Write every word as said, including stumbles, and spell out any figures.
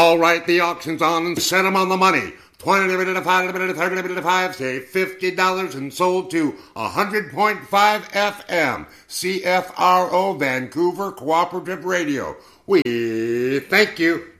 All right, the auction's on and set 'em on the money. twenty divided by five divided by thirty divided by five, say fifty dollars and sold to one hundred point five F M, C F R O, Vancouver Cooperative Radio. We thank you.